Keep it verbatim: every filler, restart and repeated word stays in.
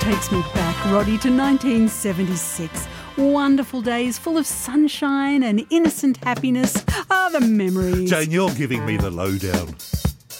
takes me back, Roddy, to nineteen seventy-six. Wonderful days full of sunshine and innocent happiness. Ah, the memories. Jane, you're giving me the lowdown.